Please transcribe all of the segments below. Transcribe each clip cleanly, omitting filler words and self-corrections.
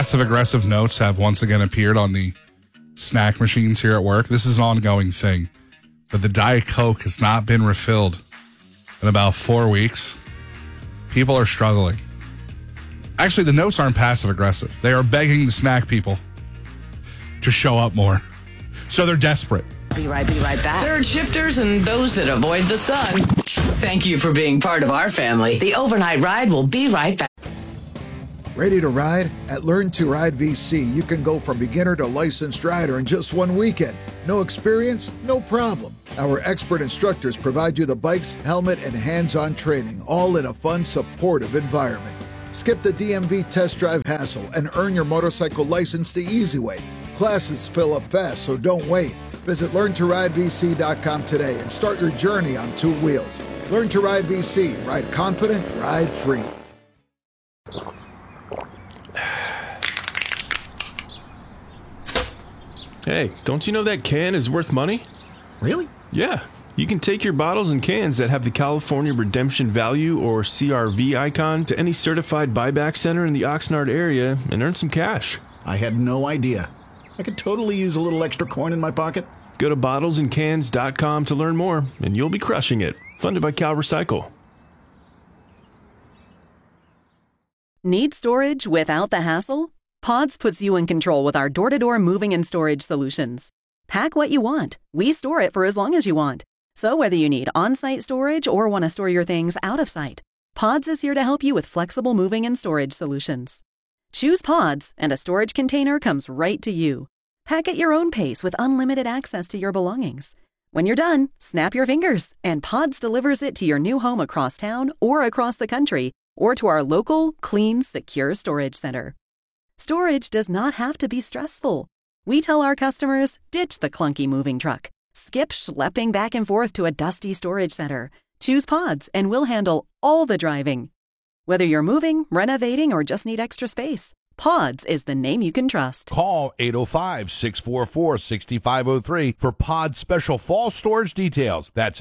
Passive-aggressive notes have once again appeared on the snack machines here at work. This is an ongoing thing. But the Diet Coke has not been refilled in about 4 weeks. People are struggling. Actually, the notes aren't passive-aggressive. They are begging the snack people to show up more. So they're desperate. Be right back. Third shifters and those that avoid the sun. Thank you for being part of our family. The overnight ride will be right back. Ready to ride? At Learn to Ride VC, you can go from beginner to licensed rider in just one weekend. No experience? No problem. Our expert instructors provide you the bikes, helmet, and hands-on training, all in a fun, supportive environment. Skip the DMV test drive hassle and earn your motorcycle license the easy way. Classes fill up fast, so don't wait. Visit LearnToRideVC.com today and start your journey on two wheels. Learn to Ride VC. Ride confident, ride free. Hey, don't you know that can is worth money? Really? Yeah. You can take your bottles and cans that have the California Redemption Value or CRV icon to any certified buyback center in the Oxnard area and earn some cash. I had no idea. I could totally use a little extra coin in my pocket. Go to bottlesandcans.com to learn more, and you'll be crushing it. Funded by Cal Recycle. Need storage without the hassle? Pods puts you in control with our door-to-door moving and storage solutions. Pack what you want. We store it for as long as you want. So whether you need on-site storage or want to store your things out of sight, Pods is here to help you with flexible moving and storage solutions. Choose Pods, and a storage container comes right to you. Pack at your own pace with unlimited access to your belongings. When you're done, snap your fingers, and Pods delivers it to your new home across town or across the country, or to our local, clean, secure storage center. Storage does not have to be stressful. We tell our customers, ditch the clunky moving truck. Skip schlepping back and forth to a dusty storage center. Choose Pods, and we'll handle all the driving. Whether you're moving, renovating, or just need extra space, Pods is the name you can trust. Call 805-644-6503 for Pods special fall storage details. That's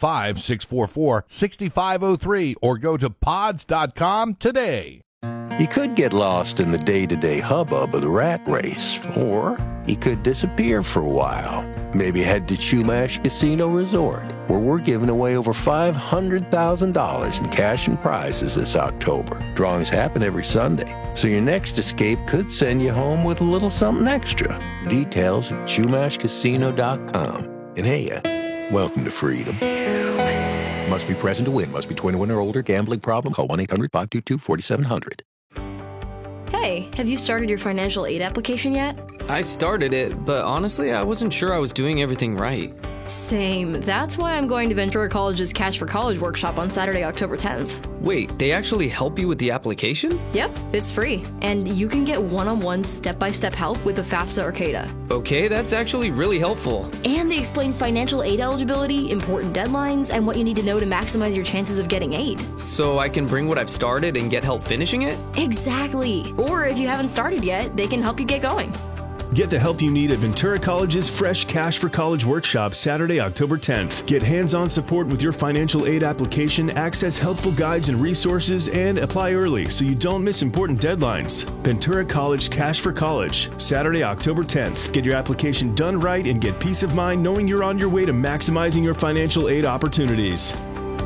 805-644-6503 or go to pods.com today. You could get lost in the day-to-day hubbub of the rat race, or you could disappear for a while. Maybe head to Chumash Casino Resort, where we're giving away over $500,000 in cash and prizes this October. Drawings happen every Sunday, so your next escape could send you home with a little something extra. Details at ChumashCasino.com. And hey, welcome to freedom. Must be present to win. Must be 21 or older. Gambling problem? Call 1-800-522-4700. Hey, have you started your financial aid application yet? I started it, but honestly, I wasn't sure I was doing everything right. Same. That's why I'm going to Ventura College's Cash for College workshop on Saturday, October 10th. Wait, they actually help you with the application? Yep, it's free. And you can get one-on-one step-by-step help with the FAFSA or CADA. Okay, that's actually really helpful. And they explain financial aid eligibility, important deadlines, and what you need to know to maximize your chances of getting aid. So I can bring what I've started and get help finishing it? Exactly. Or if you haven't started yet, they can help you get going. Get the help you need at Ventura College's Fresh Cash for College workshop Saturday, October 10th. Get hands-on support with your financial aid application, access helpful guides and resources, and apply early so you don't miss important deadlines. Ventura College Cash for College, Saturday, October 10th. Get your application done right and get peace of mind knowing you're on your way to maximizing your financial aid opportunities.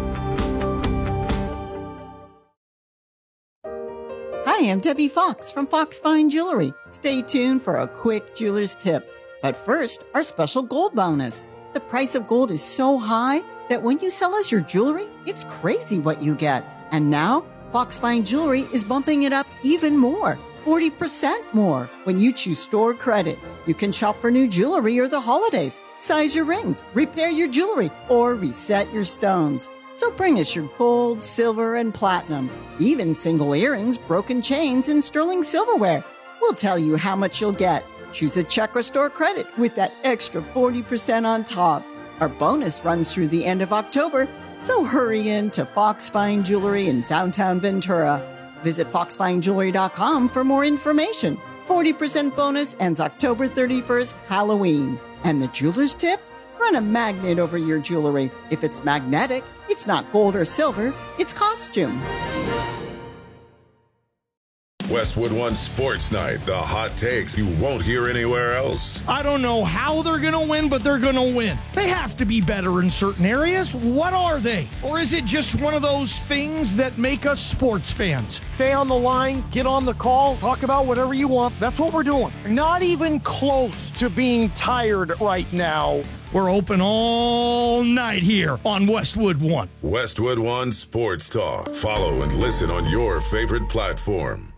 Hi, I'm Debbie Fox from Fox Fine Jewelry. Stay tuned for a quick jeweler's tip. But first, our special gold bonus. The price of gold is so high that when you sell us your jewelry, it's crazy what you get. And now, Fox Fine Jewelry is bumping it up even more, 40% more, when you choose store credit. You can shop for new jewelry or the holidays, size your rings, repair your jewelry, or reset your stones. So bring us your gold, silver, and platinum, even single earrings, broken chains, and sterling silverware. We'll tell you how much you'll get. Choose a check or store credit with that extra 40% on top. Our bonus runs through the end of October, so hurry in to Fox Fine Jewelry in downtown Ventura. Visit foxfinejewelry.com for more information. 40% bonus ends October 31st, Halloween. And the jeweler's tip? Run a magnet over your jewelry. If it's magnetic, it's not gold or silver, it's costume. Westwood One Sports Night, the hot takes you won't hear anywhere else. I don't know how they're going to win, but they're going to win. They have to be better in certain areas. What are they? Or is it just one of those things that make us sports fans? Stay on the line, get on the call, talk about whatever you want. That's what we're doing. Not even close to being tired right now. We're open all night here on Westwood One. Westwood One Sports Talk. Follow and listen on your favorite platform.